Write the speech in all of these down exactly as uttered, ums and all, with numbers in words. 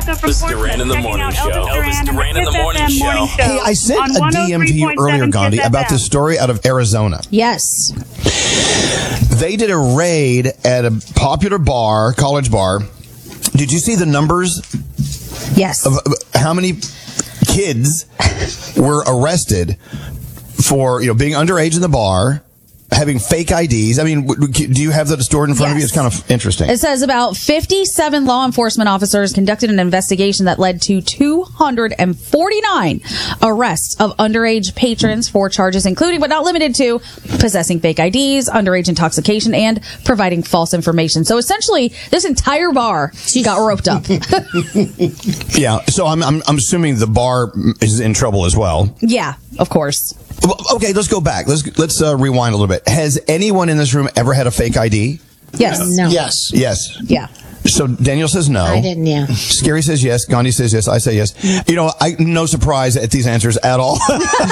Elvis Duran in the morning show. Elvis Duran in the morning show. Hey, I sent a D M to you earlier, Gandhi, about this story out of Arizona. Yes. They did a raid at a popular bar, college bar. Did you see the numbers? Yes. Of how many kids were arrested for, you know, being underage in the bar, having fake I Ds. I mean, do you have that stored in front yes. of you? It's kind of interesting. It says about fifty-seven law enforcement officers conducted an investigation that led to two hundred forty-nine arrests of underage patrons for charges including, but not limited to, possessing fake I Ds, underage intoxication, and providing false information. So essentially, this entire bar got roped up. Yeah. So I'm, I'm I'm assuming the bar is in trouble as well. Yeah, of course. Okay, let's go back. Let's let's uh, rewind a little bit. Has anyone in this room ever had a fake I D? Yes. No. Yes. Yes. Yeah. So Daniel says no. I didn't, yeah. Scary says yes. Gandhi says yes. I say yes. You know, I no surprise at these answers at all.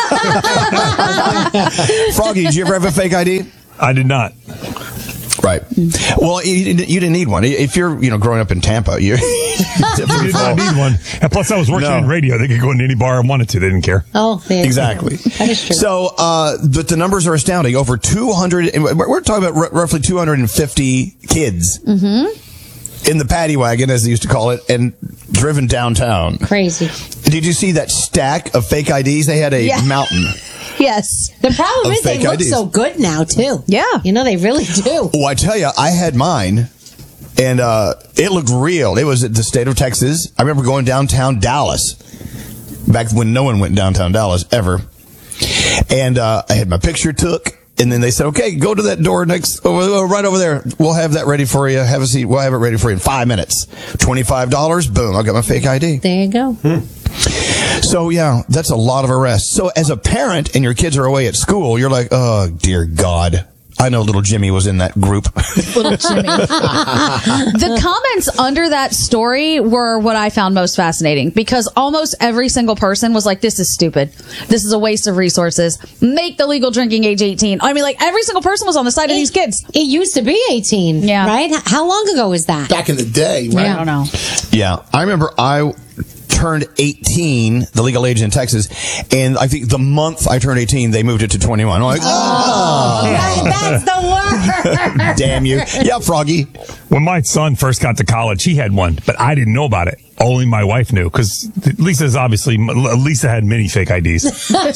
Froggy, did you ever have a fake I D? I did not. Right. Well, you, you didn't need one. If you're, you know, growing up in Tampa, you did not need one. And plus, I was working no. in radio. They could go into any bar I wanted to. They didn't care. Oh, exactly. That is true. So, uh, but the numbers are astounding. Over two hundred, we're talking about r- roughly two hundred fifty kids mm-hmm. in the paddy wagon, as they used to call it, and driven downtown. Crazy. Did you see that stack of fake I Ds? They had a yeah. mountain. Yes. The problem is they look I Ds. so good now, too. Yeah. You know, they really do. Oh, I tell you, I had mine, and uh, it looked real. It was at the state of Texas. I remember going downtown Dallas, back when no one went downtown Dallas, ever. And uh, I had my picture took, and then they said, okay, go to that door next, oh, right over there. We'll have that ready for you. Have a seat. We'll have it ready for you in five minutes. twenty-five dollars, boom, I got my fake I D. There you go. Hmm. So, yeah, that's a lot of arrests. So, as a parent and your kids are away at school, you're like, oh, dear God. I know little Jimmy was in that group. Little Jimmy. The comments under that story were what I found most fascinating because almost every single person was like, this is stupid. This is a waste of resources. Make the legal drinking age eighteen. I mean, like, every single person was on the side it, of these kids. It used to be eighteen, yeah. right? How long ago was that? Back in the day, right? Yeah. I don't know. Yeah. I remember I turned eighteen, the legal age in Texas, and I think the month I turned eighteen, they moved it to twenty-one. I'm like, oh, oh that's the word. Damn you. Yeah, Froggy. When my son first got to college, he had one, but I didn't know about it. Only my wife knew because Lisa's obviously, Lisa had many fake I Ds. So,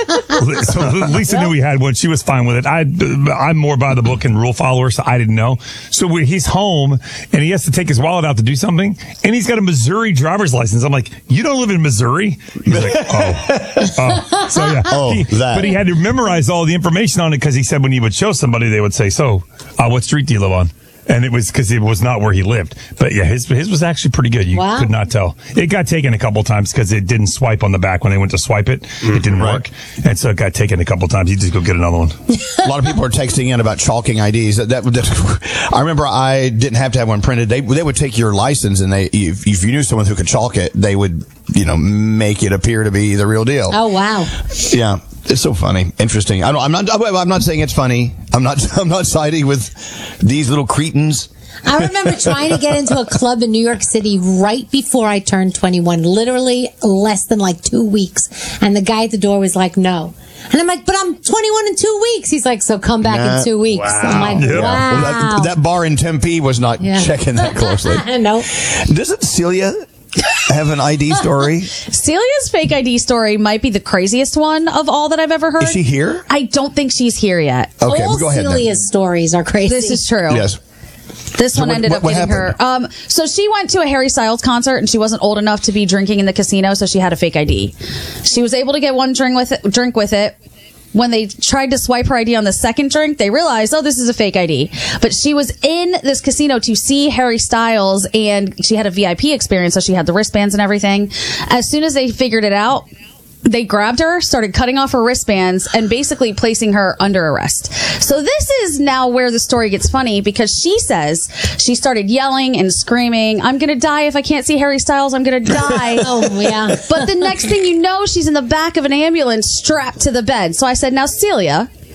so Lisa knew he had one. She was fine with it. I, I'm more by the book and rule follower, so I didn't know. So we, he's home and he has to take his wallet out to do something and he's got a Missouri driver's license. I'm like, you don't live in Missouri? He's like, oh. oh. So yeah. Oh, he, that. But he had to memorize all the information on it because he said when he would show somebody, they would say, so uh, what street do you live on? And it was because it was not where he lived. But yeah, his his was actually pretty good. You wow. could not tell. It got taken a couple times because it didn't swipe on the back when they went to swipe it. Mm, it didn't right. work. And so it got taken a couple times. You just go get another one. A lot of people are texting in about chalking I Ds. That, that, that I remember I didn't have to have one printed. They they would take your license and they if, if you knew someone who could chalk it, they would, you know, make it appear to be the real deal. Oh, wow. Yeah. It's so funny, interesting. I don't, I'm not. I'm not saying it's funny. I'm not. I'm not siding with these little cretins. I remember trying to get into a club in New York City right before I turned twenty-one, literally less than like two weeks, and the guy at the door was like, "No." And I'm like, but I'm twenty-one in two weeks. He's like, so come back nah. in two weeks. Wow. I'm like, yeah. wow. Well, that, that bar in Tempe was not yeah. checking that closely. No. Doesn't Celia have an I D story? Celia's fake I D story might be the craziest one of all that I've ever heard. Is she here? I don't think she's here yet. Okay, all well, go ahead. Celia's then. stories are crazy. This is true. Yes. This so one what, ended what, up what getting happened? her. Um, so she went to a Harry Styles concert and she wasn't old enough to be drinking in the casino, so she had a fake I D. She was able to get one drink with it. Drink with it. When they tried to swipe her I D on the second drink, they realized, oh, this is a fake I D. But she was in this casino to see Harry Styles, and she had a V I P experience, so she had the wristbands and everything. As soon as they figured it out, they grabbed her, started cutting off her wristbands, and basically placing her under arrest. So this is now where the story gets funny, because she says she started yelling and screaming, I'm going to die if I can't see Harry Styles, I'm going to die. Oh, yeah. But the next thing you know, she's in the back of an ambulance strapped to the bed. So I said, now, Celia,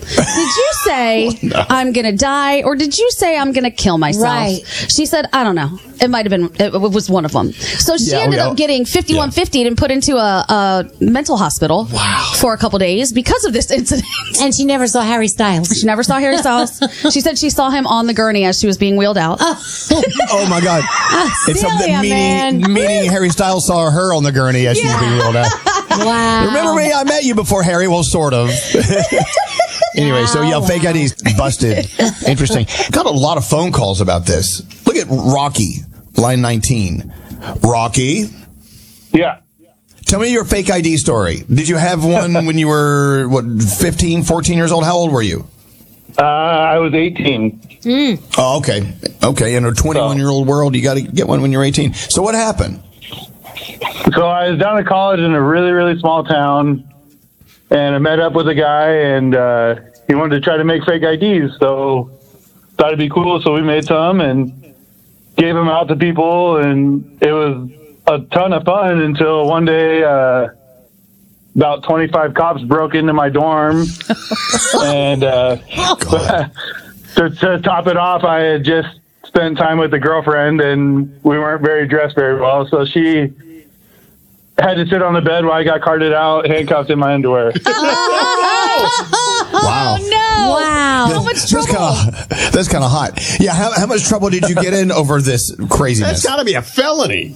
did you say no. I'm going to die, or did you say I'm going to kill myself? Right. She said, I don't know. It might have been, it was one of them. So she yeah, ended we, up getting fifty-one fifty yeah. and put into a, a mental hospital wow. for a couple days because of this incident. And she never saw Harry Styles. She never saw Harry Styles. She said she saw him on the gurney as she was being wheeled out. Oh, oh my God. It's Celia, a meaning, meaning Harry Styles saw her on the gurney as yeah. she was being wheeled out. Wow. Remember me? I met you before, Harry. Well, sort of. Anyway, wow, so yeah, wow. fake I Ds busted. Interesting. Got a lot of phone calls about this. Look at Rocky, line nineteen. Rocky? Yeah. Tell me your fake I D story. Did you have one when you were, what, fifteen, fourteen years old? How old were you? Uh, I was eighteen. Mm. Oh, okay. Okay, in a twenty-one-year-old world, you got to get one when you're eighteen. So what happened? So I was down at college in a really, really small town. And I met up with a guy, and uh, he wanted to try to make fake I Ds. So thought it'd be cool. So we made some and gave them out to people, and it was a ton of fun until one day, uh, about twenty-five cops broke into my dorm, and uh, to, to top it off, I had just spent time with a girlfriend, and we weren't very dressed very well. So she had to sit on the bed while I got carted out, handcuffed in my underwear. Oh, wow. no. Wow. How much trouble? That's kind of, that's kind of hot. Yeah, how, how much trouble did you get in over this craziness? That's got to be a felony.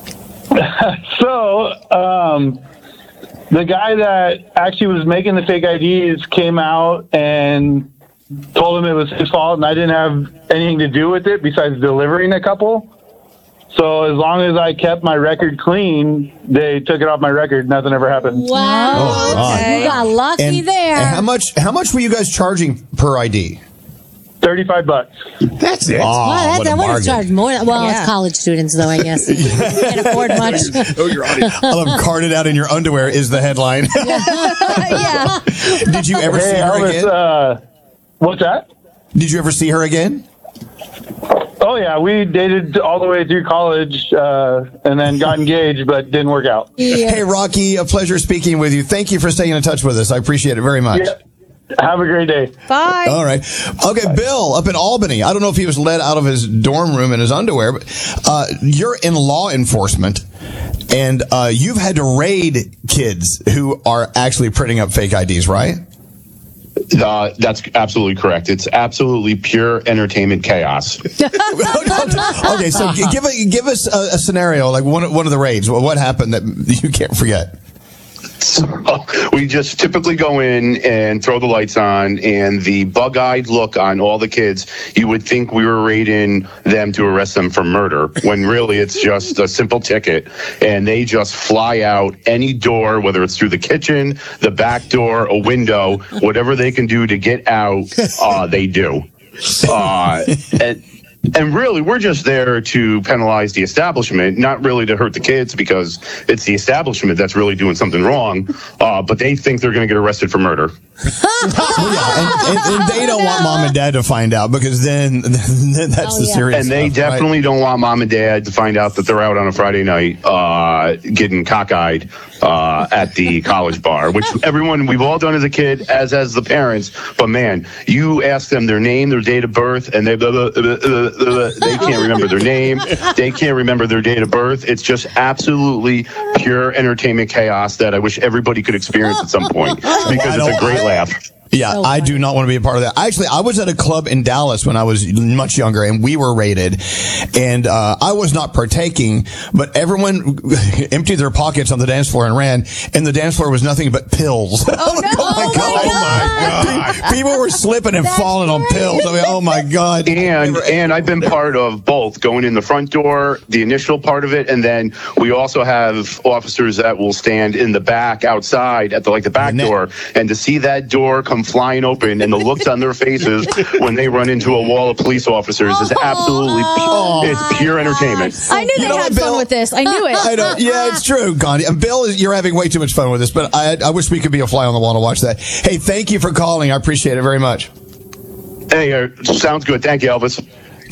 So, um, the guy that actually was making the fake I Ds came out and told him it was his fault, and I didn't have anything to do with it besides delivering a couple. So as long as I kept my record clean, they took it off my record. Nothing ever happened. Wow. Oh, okay. You got lucky and, there. And how much how much were you guys charging per I D? thirty-five bucks. That's it. Oh, well, that's, what a I would have bargain. charged more. Well, Yeah. it's college students, though, I guess. Can't afford much. Oh, your audio. I love carted out in your underwear is the headline. Yeah. Did you ever Hey, see her Elvis, again? uh, what's that? Did you ever see her again? Oh, yeah. We dated all the way through college uh, and then got engaged, but didn't work out. Yeah. Hey, Rocky, a pleasure speaking with you. Thank you for staying in touch with us. I appreciate it very much. Yeah. Have a great day. Bye. All right. Okay, Bill, up in Albany. I don't know if he was let out of his dorm room in his underwear, but uh, you're in law enforcement, and uh, you've had to raid kids who are actually printing up fake I Ds, right? Uh, that's absolutely correct. It's absolutely pure entertainment chaos. Okay, so g- give a, give us a, a scenario, like one one of the raids. What what happened that you can't forget? So we just typically go in and throw the lights on, and the bug-eyed look on all the kids, you would think we were raiding them to arrest them for murder, when really it's just a simple ticket, and they just fly out any door, whether it's through the kitchen, the back door, a window, whatever they can do to get out, uh, they do. Uh, and, And really, we're just there to penalize the establishment, not really to hurt the kids, because it's the establishment that's really doing something wrong. Uh, but they think they're going to get arrested for murder. Well, yeah, and, and, and they don't want mom and dad to find out, because then, then that's Oh, the yeah. serious And they stuff, definitely right? don't want mom and dad to find out that they're out on a Friday night uh, getting cockeyed uh, at the college bar, which everyone, we've all done as a kid, as as the parents. But man, you ask them their name, their date of birth, and they blah, blah, blah, blah, blah, they can't remember their name. They can't remember their date of birth. It's just absolutely pure entertainment chaos that I wish everybody could experience at some point, because it's a great laugh. Yeah, So I funny. do not want to be a part of that. Actually, I was at a club in Dallas when I was much younger, and we were raided, and uh, I was not partaking, but everyone emptied their pockets on the dance floor and ran, and the dance floor was nothing but pills. Oh, no. Oh, my Oh, God. my God. People were slipping and That's falling on great. pills. I mean, oh, my God. And and I've been part of both, going in the front door, the initial part of it, and then we also have officers that will stand in the back outside at the like the back The net. door, and to see that door come flying open and the looks on their faces when they run into a wall of police officers is absolutely Oh. pu- it's pure entertainment. I knew You they know had what, fun Bill? with this. I knew it. I know. Yeah, it's true, Gandhi. And Bill, is, you're having way too much fun with this, but I, I wish we could be a fly on the wall to watch that. Hey, thank you for calling. I appreciate it very much. Hey, uh, sounds good. Thank you, Elvis. Thank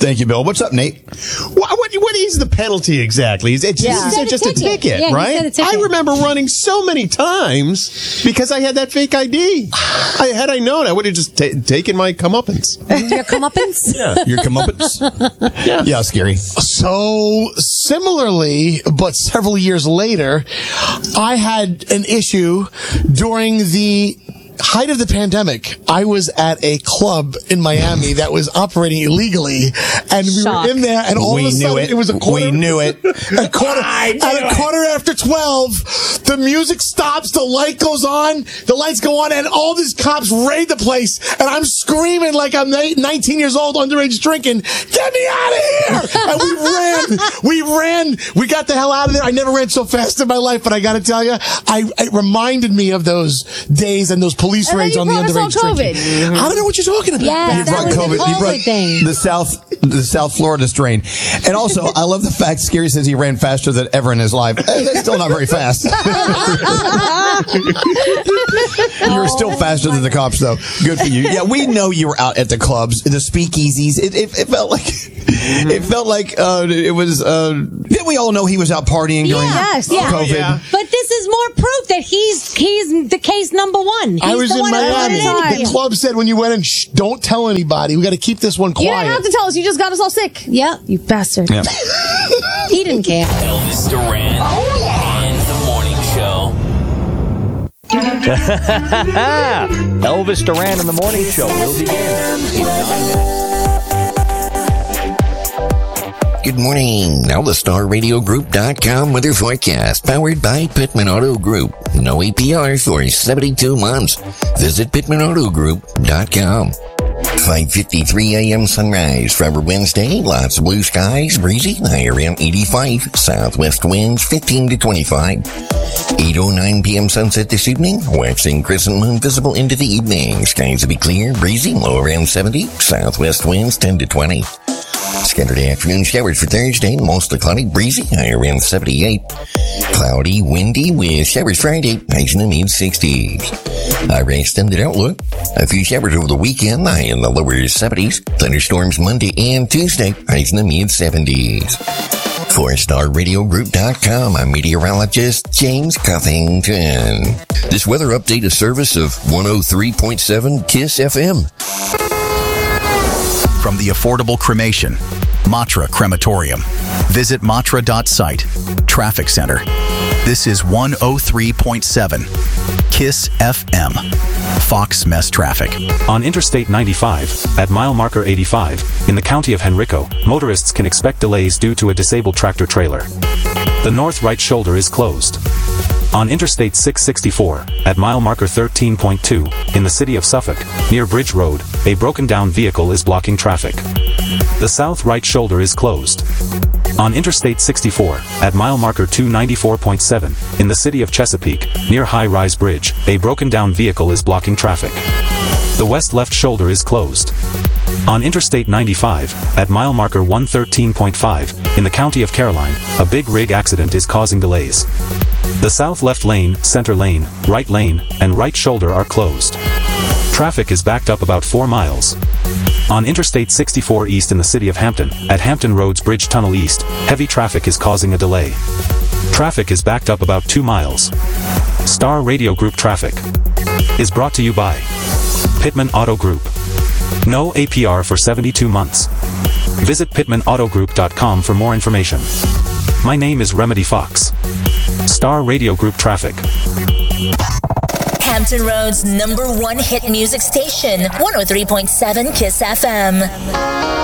Thank you, Bill. What's up, Nate? What, what, what is the penalty exactly? Is it just, Yeah. is He it said just a a ticket. ticket, Yeah, he right? said a ticket. I remember running so many times because I had that fake I D. I, had I known, I would have just ta- taken my comeuppance. Your comeuppance? Yeah. Your comeuppance? Yeah. Yeah, scary. So, similarly, but several years later, I had an issue during the height of the pandemic. I was at a club in Miami that was operating illegally, and we Shock. were in there, and all We of a knew sudden, it. it. was a quarter. We knew it. A quarter, at a quarter after twelve, the music stops, the light goes on, the lights go on, and all these cops raid the place, and I'm screaming like I'm nineteen years old, underage drinking, get me out of here! And we ran, we ran, we got the hell out of there. I never ran so fast in my life, but I gotta tell you, I, it reminded me of those days and those police And then raids you on the brought us all underage drinking. COVID. I don't know what you're talking about. Yeah, You that brought was COVID. the You COVID brought thing. the South, the South Florida strain, and also I love the fact Scary says he ran faster than ever in his life. Hey, that's still not very fast. You were still faster than the cops, though. Good for you. Yeah, we know you were out at the clubs, the speakeasies. It, it, it felt like it felt like uh, it was. Uh, didn't we all know he was out partying during Yes, yeah. COVID? Yeah. But this is more proof that he's he's the case number one. He's I was the in one who put Miami. it in. The club said when you went in, shh, don't tell anybody. We got to keep this one You quiet. didn't have to tell us. You just got us all sick. Yep, You bastard. Yeah. he didn't care. Elvis Duran and the Morning Show. Elvis Duran and the Morning Show will begin in nine minutes. Good morning. Now the Star Radio Group dot com weather forecast powered by Pittman Auto Group. No A P R for seventy-two months. Visit Pittman Auto Group dot com. five fifty-three a.m. sunrise for Wednesday. Lots of blue skies, breezy, high around eighty-five. Southwest winds fifteen to twenty-five. eight oh nine p.m. sunset this evening. Waxing crescent moon visible into the evening. Skies will be clear, breezy, low around seventy. Southwest winds ten to twenty. Saturday afternoon showers for Thursday, mostly cloudy, breezy, high around seventy-eight. Cloudy, windy with showers Friday, highs in the mid-sixties. Our extended outlook, a few showers over the weekend, high in the lower seventies. Thunderstorms Monday and Tuesday, highs in the mid-seventies. For Star Radio Group dot com, I'm meteorologist James Cuffington. This weather update is service of one oh three point seven KISS F M. From the affordable cremation, Matra Crematorium. Visit matra dot site. Traffic Center. This is one oh three point seven KISS F M. Fox Mess Traffic. On Interstate ninety-five, at mile marker eighty-five, in the county of Henrico, motorists can expect delays due to a disabled tractor trailer. The north right shoulder is closed. On Interstate six sixty-four, at mile marker thirteen point two, in the city of Suffolk, near Bridge Road, a broken-down vehicle is blocking traffic. The south right shoulder is closed. On Interstate sixty-four, at mile marker two ninety-four point seven, in the city of Chesapeake, near High Rise Bridge, a broken-down vehicle is blocking traffic. The west left shoulder is closed. On Interstate ninety-five, at mile marker one thirteen point five, in the county of Caroline, a big rig accident is causing delays. The south left lane, center lane, right lane, and right shoulder are closed. Traffic is backed up about four miles. On Interstate sixty-four East in the city of Hampton, at Hampton Roads Bridge Tunnel East, heavy traffic is causing a delay. Traffic is backed up about two miles. Star Radio Group Traffic is brought to you by Pittman Auto Group. No A P R for seventy-two months. Visit Pittman Auto Group dot com for more information. My name is Remedy Fox. Star Radio Group Traffic. Hampton Roads number one hit music station, one oh three point seven KISS F M.